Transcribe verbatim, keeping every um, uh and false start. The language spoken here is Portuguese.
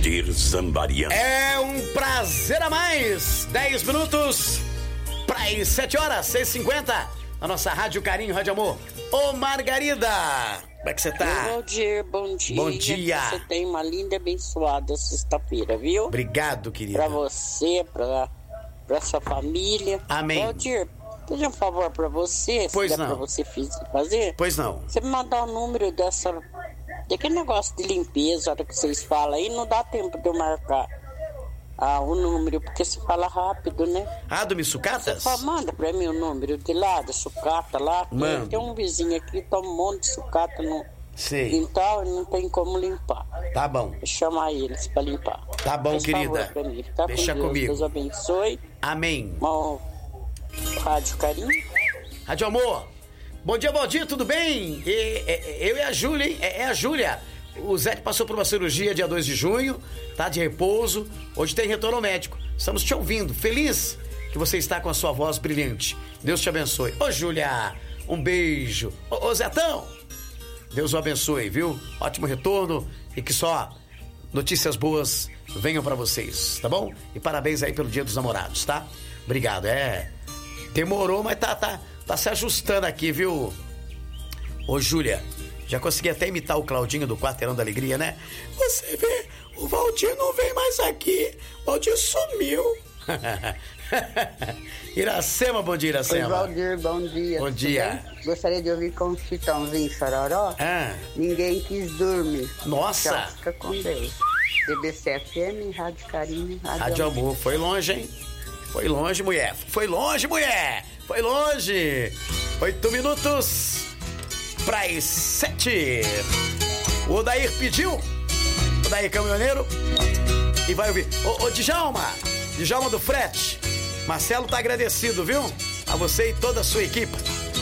Valdir Zambarian. É um prazer a mais. dez minutos para as sete horas, seis e cinquenta. Na nossa Rádio Carinho, Rádio Amor. Ô Margarida, como é que você tá? Bom dia, bom dia. Bom dia. Você tem uma linda e abençoada sexta-feira, viu? Obrigado, querida. Pra você, pra, pra sua família. Amém. Valdir, pedir um favor pra você, Pois se der não. pra você fazer. Pois não. Você me mandar o número dessa... Daquele negócio de limpeza, a hora que vocês falam aí, não dá tempo de eu marcar ah, o número, porque você fala rápido, né? Ah, do Missucatas? Você fala, manda pra mim o número de lá, da sucata lá. Tem, Manda. tem um vizinho aqui que toma um monte de sucata no Sei. quintal e não tem como limpar. Tá bom. Vou chamar eles pra limpar. Tá bom, Faz querida. favor pra mim. Fica Deixa com Deus. comigo. Deus abençoe. Amém. Bom, Rádio Carinho. Rádio Amor. Bom dia, Valdir, tudo bem? E, e, eu e a Júlia, hein? É, é a Júlia. O Zé que passou por uma cirurgia dia dois de junho, tá de repouso. Hoje tem retorno ao médico. Estamos te ouvindo. Feliz que você está com a sua voz brilhante. Deus te abençoe. Ô, Júlia, um beijo. Ô, ô, Zetão, Deus o abençoe, viu? Ótimo retorno e que só notícias boas venham pra vocês, tá bom? E parabéns aí pelo Dia dos Namorados, tá? Obrigado, é... Demorou, mas tá, tá, tá se ajustando aqui, viu? Ô, Júlia, já consegui até imitar o Claudinho do Quarteirão da Alegria, né? Você vê, o Valdir não vem mais aqui. O Valdir sumiu. Iracema, bom dia, Iracema. Oi, Valdir, bom dia. Bom dia. Bem? Gostaria de ouvir com o Chitãozinho Chororó. Ah. Ninguém quis dormir. Nossa. Tchau, fica com Deus. D B C F M, Rádio Carinho, Rádio, Rádio Amor. Amor, foi longe, hein? Foi longe, mulher. Foi longe, mulher. Foi longe. Oito minutos para as sete. O Odair pediu. O Odair caminhoneiro. E vai ouvir. Ô, ô, Djalma. Djalma do frete. Marcelo tá agradecido, viu? A você e toda a sua equipe.